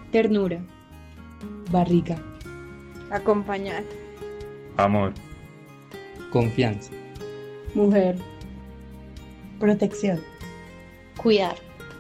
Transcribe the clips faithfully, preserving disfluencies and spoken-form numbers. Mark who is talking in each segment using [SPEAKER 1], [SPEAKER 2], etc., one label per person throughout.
[SPEAKER 1] Ternura.
[SPEAKER 2] Barriga.
[SPEAKER 3] Acompañar.
[SPEAKER 4] Amor.
[SPEAKER 5] Confianza.
[SPEAKER 2] Mujer.
[SPEAKER 6] Protección.
[SPEAKER 1] Cuidar.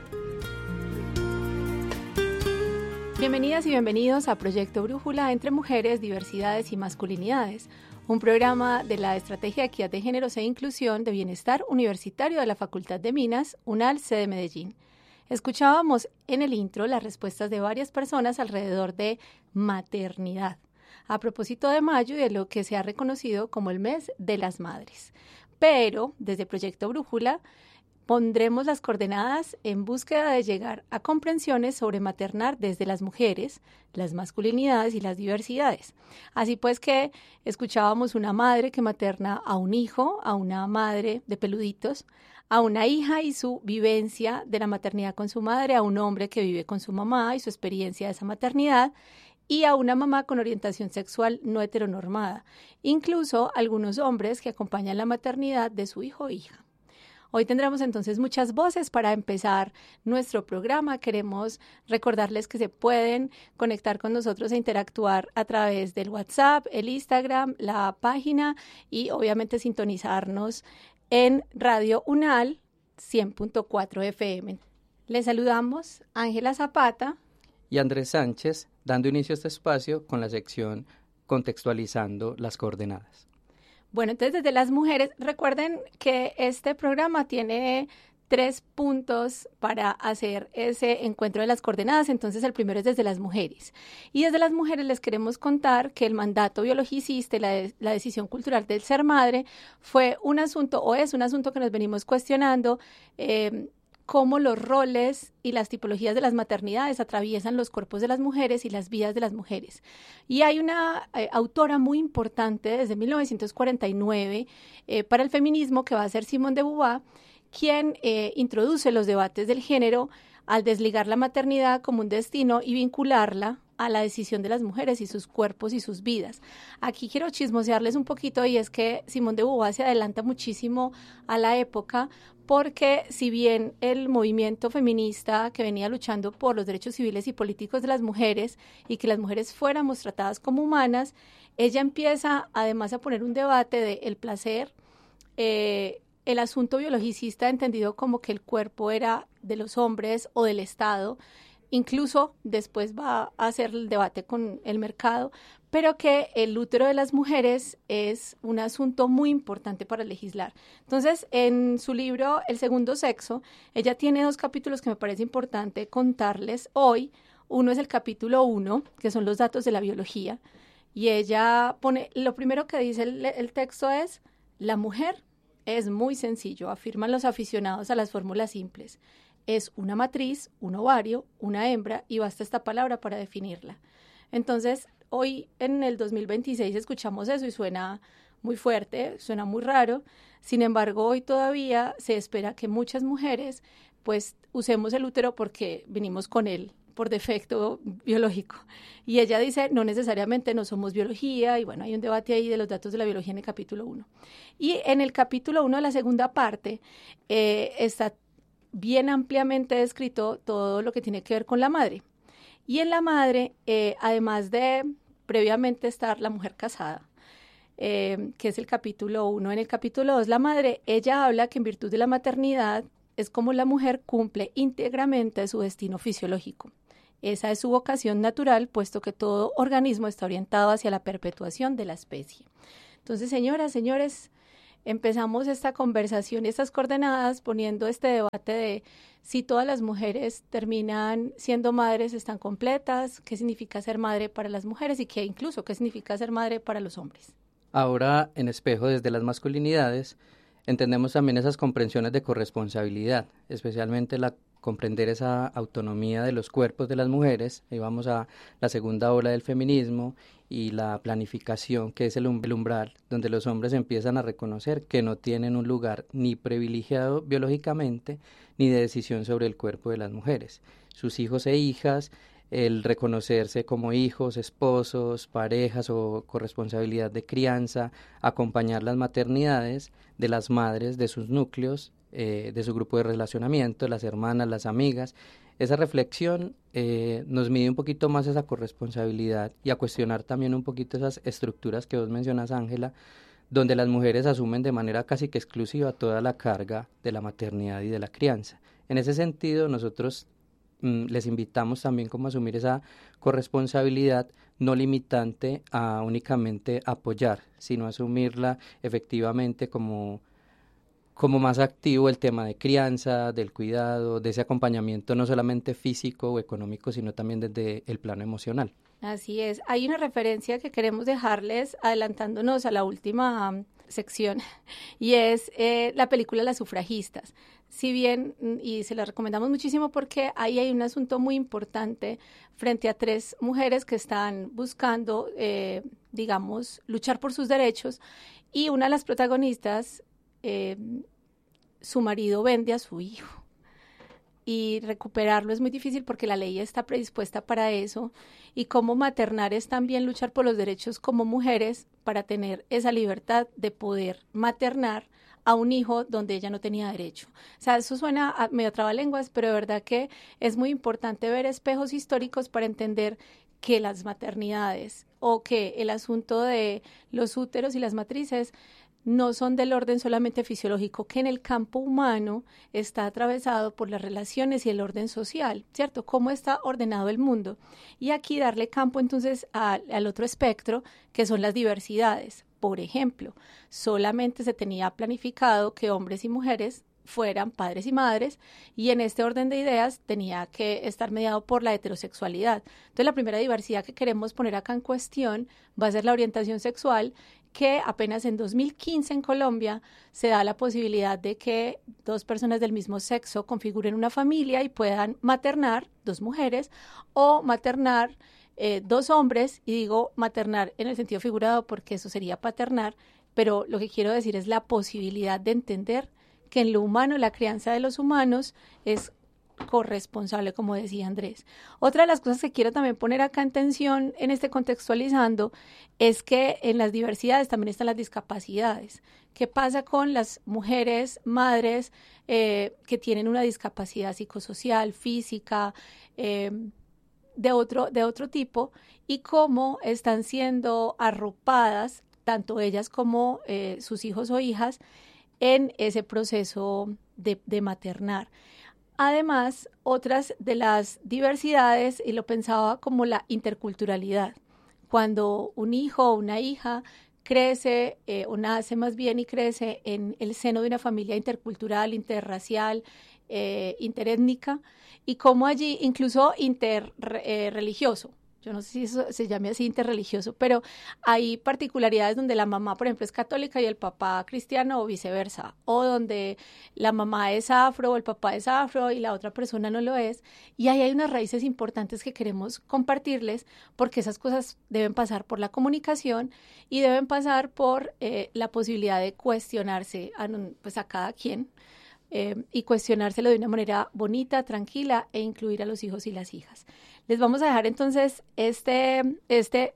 [SPEAKER 7] Bienvenidas y bienvenidos a Proyecto Brújula entre mujeres, diversidades y masculinidades, un programa de la Estrategia de Equidad de Géneros e Inclusión de Bienestar Universitario de la Facultad de Minas, UNAL, sede Medellín. Escuchábamos en el intro las respuestas de varias personas alrededor de maternidad, a propósito de mayo y de lo que se ha reconocido como el mes de las madres. Pero desde Proyecto Brújula pondremos las coordenadas en búsqueda de llegar a comprensiones sobre maternar desde las mujeres, las masculinidades y las diversidades. Así pues que escuchábamos una madre que materna a un hijo, a una madre de peluditos, a una hija y su vivencia de la maternidad con su madre, a un hombre que vive con su mamá y su experiencia de esa maternidad, y a una mamá con orientación sexual no heteronormada, incluso algunos hombres que acompañan la maternidad de su hijo o hija. Hoy tendremos entonces muchas voces para empezar nuestro programa. Queremos recordarles que se pueden conectar con nosotros e interactuar a través del WhatsApp, el Instagram, la página y obviamente sintonizarnos en Radio UNAL cien punto cuatro F M. Les saludamos Ángela Zapata
[SPEAKER 5] y Andrés Sánchez, dando inicio a este espacio con la sección Contextualizando las coordenadas.
[SPEAKER 7] Bueno, entonces desde las mujeres, recuerden que este programa tiene tres puntos para hacer ese encuentro de las coordenadas, entonces el primero es desde las mujeres. Y desde las mujeres les queremos contar que el mandato biologicista y la, de, la decisión cultural del ser madre fue un asunto, o es un asunto que nos venimos cuestionando, eh, cómo los roles y las tipologías de las maternidades atraviesan los cuerpos de las mujeres y las vidas de las mujeres. Y hay una eh, autora muy importante desde mil novecientos cuarenta y nueve eh, para el feminismo, que va a ser Simone de Beauvoir, quien eh, introduce los debates del género al desligar la maternidad como un destino y vincularla a la decisión de las mujeres y sus cuerpos y sus vidas. Aquí quiero chismosearles un poquito, y es que Simone de Beauvoir se adelanta muchísimo a la época, porque si bien el movimiento feminista que venía luchando por los derechos civiles y políticos de las mujeres y que las mujeres fuéramos tratadas como humanas, ella empieza además a poner un debate de el placer, eh, el asunto biologicista entendido como que el cuerpo era de los hombres o del Estado, incluso después va a hacer el debate con el mercado, pero que el útero de las mujeres es un asunto muy importante para legislar. Entonces, en su libro El segundo sexo, ella tiene dos capítulos que me parece importante contarles hoy. Uno es el capítulo uno, que son los datos de la biología, y ella pone, lo primero que dice el, el texto es, la mujer es muy sencillo, afirman los aficionados a las fórmulas simples. Es una matriz, un ovario, una hembra, y basta esta palabra para definirla. Entonces, hoy en el dos mil veintiséis escuchamos eso y suena muy fuerte, suena muy raro. Sin embargo, hoy todavía se espera que muchas mujeres pues usemos el útero porque vinimos con él por defecto biológico. Y ella dice, no necesariamente no somos biología, y bueno, hay un debate ahí de los datos de la biología en el capítulo uno. Y en el capítulo uno, de la segunda parte, eh, está bien ampliamente descrito todo lo que tiene que ver con la madre. Y en la madre, eh, además de previamente estar la mujer casada, eh, que es el capítulo uno, en el capítulo dos, la madre, ella habla que en virtud de la maternidad es como la mujer cumple íntegramente su destino fisiológico. Esa es su vocación natural, puesto que todo organismo está orientado hacia la perpetuación de la especie. Entonces, señoras, señores, empezamos esta conversación y estas coordenadas poniendo este debate de si todas las mujeres terminan siendo madres, están completas, qué significa ser madre para las mujeres y qué incluso qué significa ser madre para los hombres.
[SPEAKER 5] Ahora, en espejo desde las masculinidades, entendemos también esas comprensiones de corresponsabilidad, especialmente la comprender esa autonomía de los cuerpos de las mujeres. Ahí vamos a la segunda ola del feminismo y la planificación, que es el umbral, donde los hombres empiezan a reconocer que no tienen un lugar ni privilegiado biológicamente ni de decisión sobre el cuerpo de las mujeres. Sus hijos e hijas, el reconocerse como hijos, esposos, parejas o corresponsabilidad de crianza, acompañar las maternidades de las madres, de sus núcleos, eh, de su grupo de relacionamiento, las hermanas, las amigas. Esa reflexión eh, nos mide un poquito más esa corresponsabilidad y a cuestionar también un poquito esas estructuras que vos mencionas, Ángela, donde las mujeres asumen de manera casi que exclusiva toda la carga de la maternidad y de la crianza. En ese sentido, nosotros mm, les invitamos también como a asumir esa corresponsabilidad no limitante a únicamente apoyar, sino asumirla efectivamente como, como más activo el tema de crianza, del cuidado, de ese acompañamiento no solamente físico o económico, sino también desde el plano emocional.
[SPEAKER 7] Así es. Hay una referencia que queremos dejarles adelantándonos a la última um, sección y es eh, la película Las sufragistas. Si bien, y se la recomendamos muchísimo porque ahí hay un asunto muy importante frente a tres mujeres que están buscando, eh, digamos, luchar por sus derechos y una de las protagonistas, eh, su marido vende a su hijo. Y recuperarlo es muy difícil porque la ley está predispuesta para eso y cómo maternar es también luchar por los derechos como mujeres para tener esa libertad de poder maternar a un hijo donde ella no tenía derecho. O sea, eso suena a medio trabalenguas, pero de verdad que es muy importante ver espejos históricos para entender que las maternidades o que el asunto de los úteros y las matrices no son del orden solamente fisiológico, que en el campo humano está atravesado por las relaciones y el orden social, ¿cierto? Cómo está ordenado el mundo. Y aquí darle campo entonces a, al otro espectro, que son las diversidades. Por ejemplo, solamente se tenía planificado que hombres y mujeres fueran padres y madres, y en este orden de ideas tenía que estar mediado por la heterosexualidad. Entonces, la primera diversidad que queremos poner acá en cuestión va a ser la orientación sexual, que apenas en dos mil quince en Colombia se da la posibilidad de que dos personas del mismo sexo configuren una familia y puedan maternar, dos mujeres, o maternar eh, dos hombres, y digo maternar en el sentido figurado porque eso sería paternar, pero lo que quiero decir es la posibilidad de entender que en lo humano, la crianza de los humanos es corresponsable, como decía Andrés. Otra de las cosas que quiero también poner acá en tensión en este contextualizando es que en las diversidades también están las discapacidades. ¿Qué pasa con las mujeres, madres eh, que tienen una discapacidad psicosocial, física, eh, de otro, de otro tipo, y cómo están siendo arropadas, tanto ellas como eh, sus hijos o hijas, en ese proceso de, de maternar? Además, otras de las diversidades, y lo pensaba como la interculturalidad, cuando un hijo o una hija crece eh, o nace más bien y crece en el seno de una familia intercultural, interracial, eh, interétnica, y como allí incluso interreligioso. Eh, Yo no sé si eso se llame así interreligioso, pero hay particularidades donde la mamá, por ejemplo, es católica y el papá cristiano o viceversa, o donde la mamá es afro o el papá es afro y la otra persona no lo es. Y ahí hay unas raíces importantes que queremos compartirles porque esas cosas deben pasar por la comunicación y deben pasar por eh, la posibilidad de cuestionarse a, pues, a cada quien. Eh, y cuestionárselo de una manera bonita, tranquila e incluir a los hijos y las hijas. Les vamos a dejar entonces este, este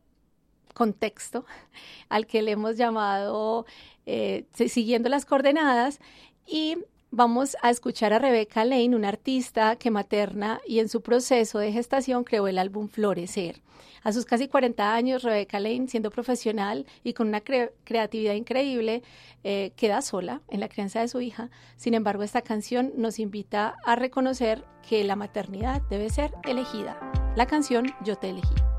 [SPEAKER 7] contexto al que le hemos llamado eh, siguiendo las coordenadas, y vamos a escuchar a Rebeca Lane, una artista que materna y en su proceso de gestación creó el álbum Florecer. A sus casi cuarenta años, Rebeca Lane, siendo profesional y con una cre- creatividad increíble, eh, queda sola en la crianza de su hija. Sin embargo, esta canción nos invita a reconocer que la maternidad debe ser elegida. La canción Yo te elegí.